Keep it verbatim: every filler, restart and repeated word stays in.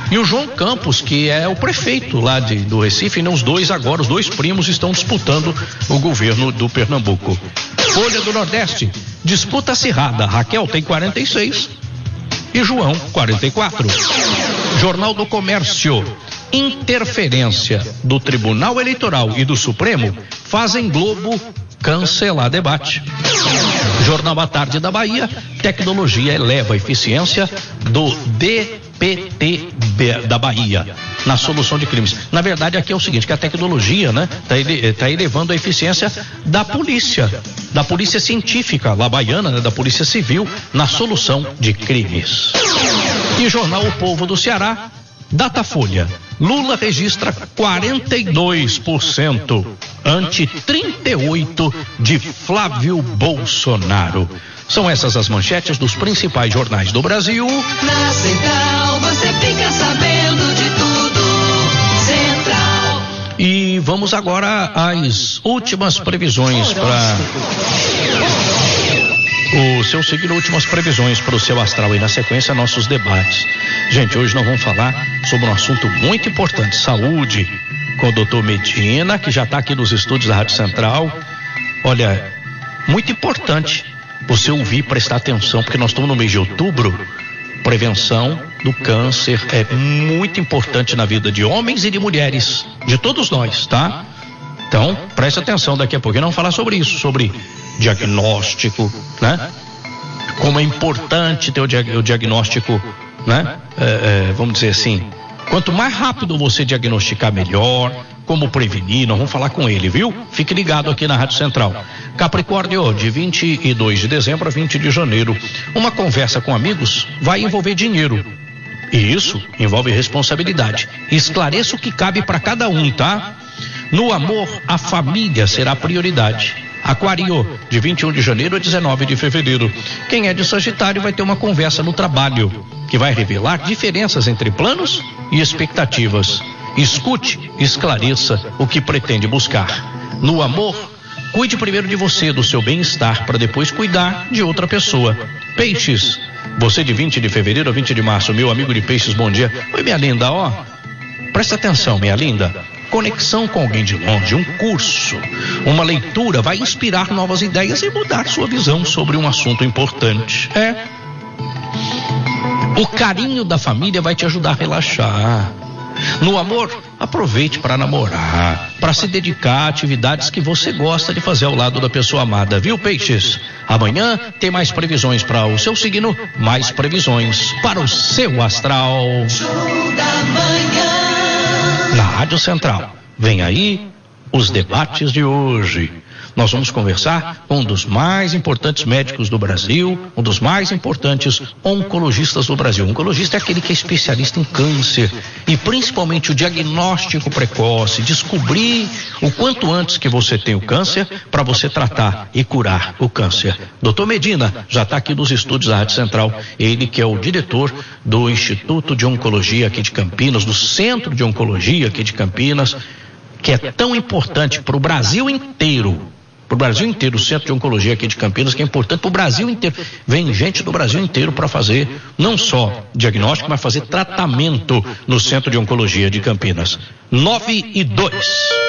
E o João Campos, que é o prefeito lá de, do Recife, e os dois agora, os dois primos estão disputando o governo do Pernambuco. Folha do Nordeste, disputa acirrada, Raquel tem quarenta e seis e João quarenta e quatro. Jornal do Comércio, interferência do Tribunal Eleitoral e do Supremo fazem Globo cancelar debate. Jornal à Tarde da Bahia, tecnologia eleva a eficiência do D P T da Bahia na solução de crimes. Na verdade, aqui é o seguinte, que a tecnologia, né, tá, ele, tá elevando a eficiência da polícia, da polícia científica lá baiana, né, da polícia civil na solução de crimes. E jornal O Povo do Ceará, Datafolha, Lula registra quarenta e dois por cento ante trinta e oito por cento de Flávio Bolsonaro. São essas as manchetes dos principais jornais do Brasil. Na Central você fica sabendo de tudo. Central. E vamos agora às últimas previsões para o seu signo, últimas previsões para o seu astral e na sequência nossos debates. Gente, hoje nós vamos falar sobre um assunto muito importante, saúde, com o doutor Medina, que já está aqui nos estúdios da Rádio Central. Olha, muito importante você ouvir, prestar atenção, porque nós estamos no mês de outubro. Prevenção do câncer é muito importante na vida de homens e de mulheres, de todos nós, tá? Então, preste atenção, daqui a pouco nós vamos falar sobre isso, sobre diagnóstico, né? Como é importante ter o, diag- o diagnóstico, né? É, é, vamos dizer assim, quanto mais rápido você diagnosticar, melhor. Como prevenir, nós vamos falar com ele, viu? Fique ligado aqui na Rádio Central. Capricórnio, de vinte e dois de dezembro a vinte de janeiro. Uma conversa com amigos vai envolver dinheiro. E isso envolve responsabilidade. Esclareça o que cabe para cada um, tá? No amor, a família será prioridade. Aquário, de vinte e um de janeiro a dezenove de fevereiro. Quem é de Sagitário vai ter uma conversa no trabalho, que vai revelar diferenças entre planos e expectativas. Escute, esclareça o que pretende buscar. No amor, cuide primeiro de você, do seu bem-estar, para depois cuidar de outra pessoa. Peixes, você de vinte de fevereiro a vinte de março, meu amigo de Peixes, bom dia. Oi, minha linda, ó, presta atenção, minha linda. Conexão com alguém de longe, um curso, uma leitura vai inspirar novas ideias e mudar sua visão sobre um assunto importante. É. O carinho da família vai te ajudar a relaxar. No amor, aproveite para namorar, para se dedicar a atividades que você gosta de fazer ao lado da pessoa amada, viu, Peixes? Amanhã tem mais previsões para o seu signo, mais previsões para o seu astral. Show da manhã. Na Rádio Central, vem aí os debates de hoje. Nós vamos conversar com um dos mais importantes médicos do Brasil, um dos mais importantes oncologistas do Brasil. O oncologista é aquele que é especialista em câncer e principalmente o diagnóstico precoce, descobrir o quanto antes que você tem o câncer para você tratar e curar o câncer. doutor Medina já está aqui nos estúdios da Rádio Central, ele que é o diretor do Instituto de Oncologia aqui de Campinas, do Centro de Oncologia aqui de Campinas, que é tão importante para o Brasil inteiro. Para o Brasil inteiro, o Centro de Oncologia aqui de Campinas, que é importante para o Brasil inteiro. Vem gente do Brasil inteiro para fazer não só diagnóstico, mas fazer tratamento no Centro de Oncologia de Campinas. Nove e dois.